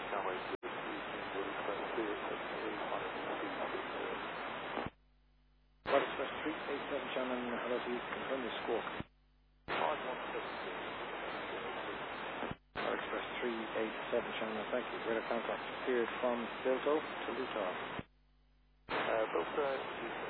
Runway 23, Road Express 387, Road Express 387, Shannon, hello to you. Confirm your score. 5172. Road Express 387, Shannon, thank you. Radar contact cleared from Bilto to Luton. Both